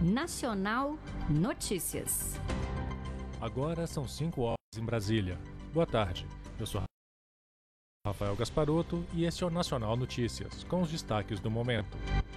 Nacional Notícias. Agora são 5 horas em Brasília. Boa tarde, eu sou Rafael Gasparotto e este é o Nacional Notícias, com os destaques do momento.